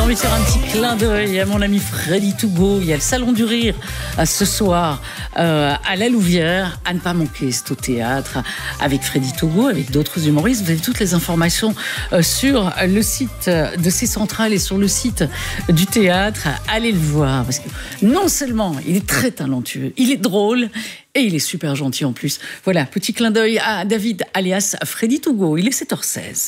envie de faire un petit clin d'œil à mon ami Freddy Tougo. Il y a le Salon du Rire ce soir à la Louvière. À ne pas manquer, c'est au théâtre avec Freddy Tougo, avec d'autres humoristes. Vous avez toutes les informations sur le site de C-Centrale et sur le site du théâtre. Allez le voir parce que non seulement il est très talentueux, il est drôle et il est super gentil en plus. Voilà, petit clin d'œil à David alias Freddy Tougo. Il est 7h16.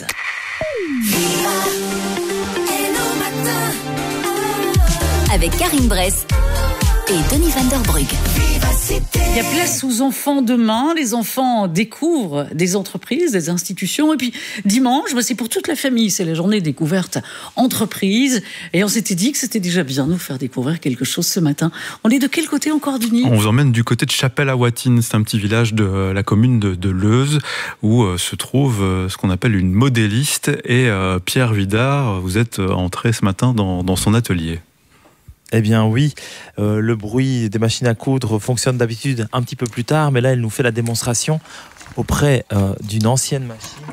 Avec Karine Bress et Denis Van Der Brugge. Il y a place aux enfants demain. Les enfants découvrent des entreprises, des institutions. Et puis dimanche, c'est pour toute la famille. C'est la journée découverte entreprise. Et on s'était dit que c'était déjà bien de nous faire découvrir quelque chose ce matin. On est de quel côté encore, Denis ? On vous emmène du côté de Chapelle-à-Watine. C'est un petit village de la commune de Leuze où se trouve ce qu'on appelle une modéliste. Et Pierre Vidard, vous êtes entré ce matin dans son atelier. Eh bien oui, le bruit des machines à coudre fonctionne d'habitude un petit peu plus tard, mais là elle nous fait la démonstration auprès d'une ancienne machine.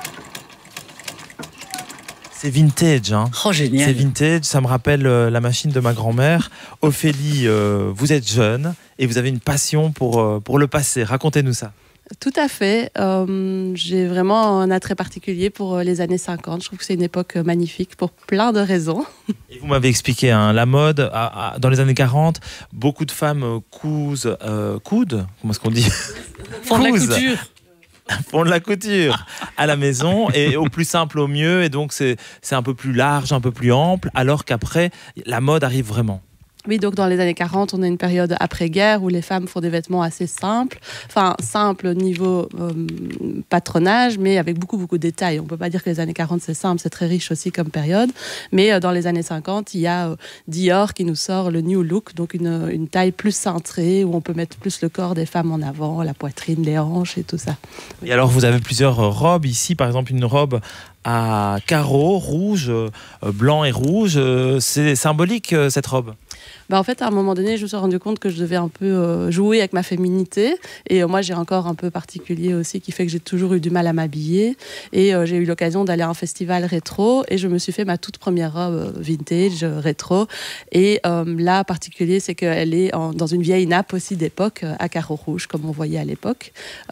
C'est vintage, hein. Oh, génial. C'est vintage, ça me rappelle la machine de ma grand-mère. Ophélie, vous êtes jeune et vous avez une passion pour le passé. Racontez-nous ça. Tout à fait. J'ai vraiment un attrait particulier pour les années 50. Je trouve que c'est une époque magnifique pour plein de raisons. Et vous m'avez expliqué, hein, la mode, dans les années 40, beaucoup de femmes coudent, comment est-ce qu'on dit ? Font de la couture. Font de la couture à la maison et au plus simple au mieux. Et donc c'est un peu plus large, un peu plus ample, alors qu'après, la mode arrive vraiment. Oui, donc dans les années 40, on a une période après-guerre où les femmes font des vêtements assez simples. Enfin, simples au niveau patronage, mais avec beaucoup de détails. On ne peut pas dire que les années 40, c'est simple, c'est très riche aussi comme période. Mais dans les années 50, il y a Dior qui nous sort le New Look, donc une taille plus cintrée, où on peut mettre plus le corps des femmes en avant, la poitrine, les hanches et tout ça. Et alors, vous avez plusieurs robes ici, par exemple une robe à carreaux, rouge, blanc et rouge. C'est symbolique, cette robe ? En fait, à un moment donné, je me suis rendu compte que je devais un peu jouer avec ma féminité. Et moi, j'ai un corps un peu particulier aussi qui fait que j'ai toujours eu du mal à m'habiller. Et j'ai eu l'occasion d'aller à un festival rétro et je me suis fait ma toute première robe vintage, rétro. Et là, particulier, c'est qu'elle est dans une vieille nappe aussi d'époque, à carreaux rouges, comme on voyait à l'époque.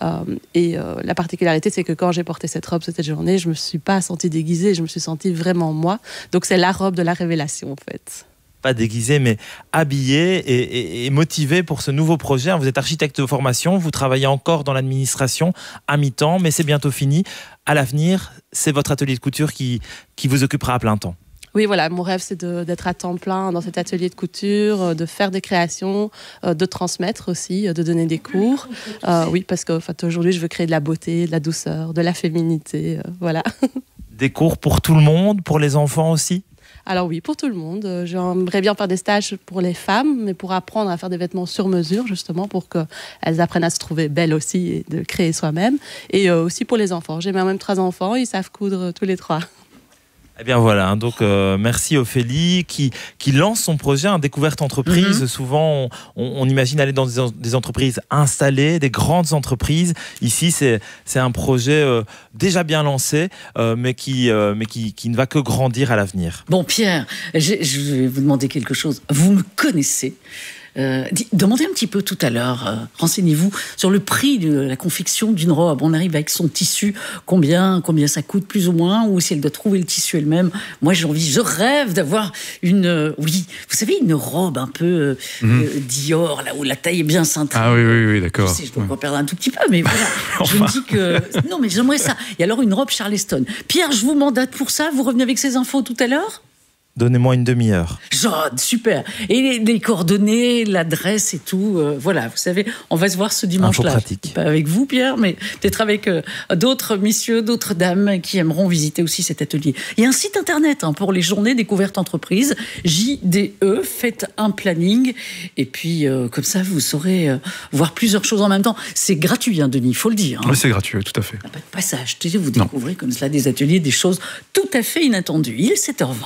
Et la particularité, c'est que quand j'ai porté cette robe cette journée, je ne me suis pas sentie déguisée, je me suis sentie vraiment moi. Donc, c'est la robe de la révélation, en fait. Pas déguisé, mais habillé et motivé pour ce nouveau projet. Vous êtes architecte de formation, vous travaillez encore dans l'administration à mi-temps, mais c'est bientôt fini. À l'avenir, c'est votre atelier de couture qui vous occupera à plein temps. Oui, voilà, mon rêve, c'est d'être à temps plein dans cet atelier de couture, de faire des créations, de transmettre aussi, de donner des cours. Oui, parce qu'aujourd'hui, je veux créer de la beauté, de la douceur, de la féminité, voilà. Des cours pour tout le monde, pour les enfants aussi ? Alors oui, pour tout le monde. J'aimerais bien faire des stages pour les femmes, mais pour apprendre à faire des vêtements sur mesure, justement, pour qu'elles apprennent à se trouver belles aussi et de créer soi-même. Et aussi pour les enfants. J'ai même 3 enfants, ils savent coudre tous les 3. Eh bien voilà, donc merci Ophélie qui lance son projet, Découverte entreprise. Mm-hmm. Souvent, on imagine aller dans des entreprises installées, des grandes entreprises. Ici, c'est un projet déjà bien lancé, mais qui ne va que grandir à l'avenir. Bon, Pierre, je vais vous demander quelque chose. Vous me connaissez. Demandez un petit peu tout à l'heure, renseignez-vous sur le prix de la confection d'une robe. On arrive avec son tissu, combien ça coûte plus ou moins, ou si elle doit trouver le tissu elle-même. Moi je rêve d'avoir une robe un peu Dior, là où la taille est bien cintrée. Ah oui, d'accord. Je dois encore perdre un tout petit peu, mais voilà. Je me dis que non, mais j'aimerais ça. Et alors une robe Charleston. Pierre, je vous mandate pour ça. Vous revenez avec ces infos tout à l'heure. Donnez-moi une demi-heure. Super. Et les coordonnées, l'adresse et tout. Voilà, vous savez, on va se voir ce dimanche-là. Pratique. Pas avec vous, Pierre, mais peut-être avec d'autres messieurs, d'autres dames qui aimeront visiter aussi cet atelier. Il y a un site internet pour les journées découverte entreprise, JDE. Faites un planning. Et puis, comme ça, vous saurez voir plusieurs choses en même temps. C'est gratuit, Denis, il faut le dire. Oui, c'est gratuit, tout à fait. Pas de passage. Vous découvrez comme cela des ateliers, des choses tout à fait inattendues. Il est 7h20.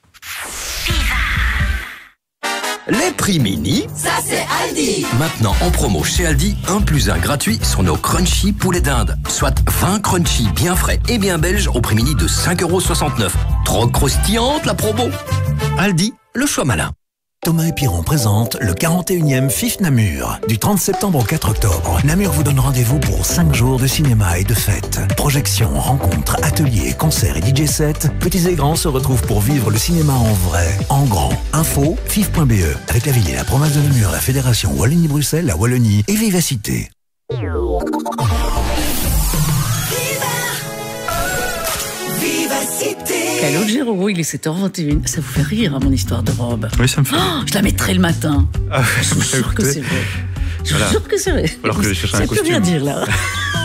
Les prix mini, Ça, c'est Aldi. maintenant en promo chez Aldi, 1+1 gratuit sur nos crunchy poulet d'Inde. Soit 20 crunchy bien frais et bien belges au prix mini de 5,69 €. Trop croustillante la promo. Aldi, le choix malin. Thomas et Piron présente le 41e FIF Namur. Du 30 septembre au 4 octobre, Namur vous donne rendez-vous pour 5 jours de cinéma et de fêtes. Projections, rencontres, ateliers, concerts et DJ sets. Petits et grands se retrouvent pour vivre le cinéma en vrai, en grand. Info, fif.be. Avec la ville et la province de Namur, la fédération Wallonie-Bruxelles, la Wallonie et Vivacité. Calogero, il est 7h21. Ça vous fait rire, mon histoire de robe? Oui, ça me fait. Je la mettrai le matin. Ah, Je suis sûre que c'est vrai. Je suis sûre que c'est vrai. Alors que je cherche un ça peut costume. rien dire là.